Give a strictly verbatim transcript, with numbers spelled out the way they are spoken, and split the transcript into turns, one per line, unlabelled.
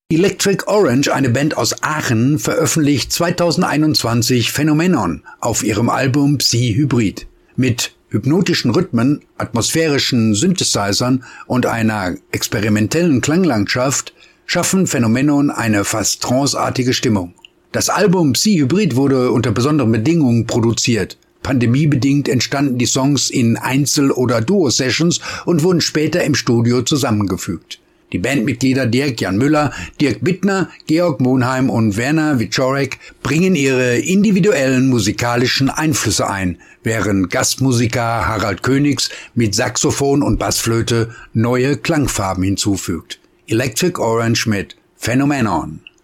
Electric Orange, eine Band aus Aachen, veröffentlicht zweitausendeinundzwanzig Phenomenon auf ihrem Album Psy-Hybrid. Mit hypnotischen Rhythmen, atmosphärischen Synthesizern und einer experimentellen Klanglandschaft schaffen Phenomenon eine fast tranceartige Stimmung. Das Album Psy-Hybrid wurde unter besonderen Bedingungen produziert. Pandemiebedingt entstanden die Songs in Einzel- oder Duo-Sessions und wurden später im Studio zusammengefügt. Die Bandmitglieder Dirk Jan Müller, Dirk Bittner, Georg Monheim und Werner Wieczorek bringen ihre individuellen musikalischen Einflüsse ein, während Gastmusiker Harald Königs mit Saxophon und Bassflöte neue Klangfarben hinzufügt. Electric Orange mit Phenomenon.